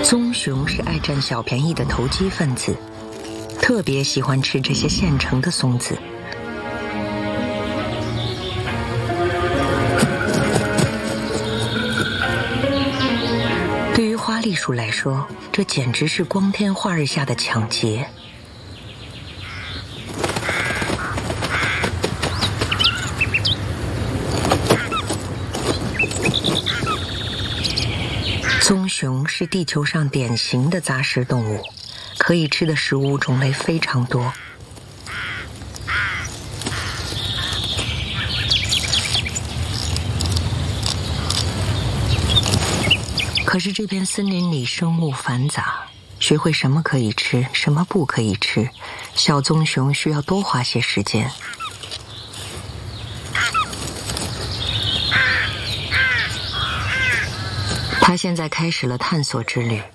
棕熊是爱占小便宜的投机分子，特别喜欢吃这些现成的松子。对于花栗鼠来说，这简直是光天化日下的抢劫。棕熊是地球上典型的杂食动物，可以吃的食物种类非常多。可是这片森林里生物繁杂，学会什么可以吃，什么不可以吃，小棕熊需要多花些时间。他现在开始了探索之旅。